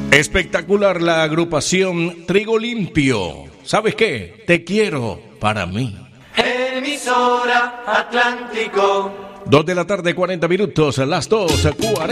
Espectacular la agrupación Trigo Limpio. ¿Sabes qué? Te quiero para mí. Emisora Atlántico. 2 de la tarde, 40 minutos, las 2:40.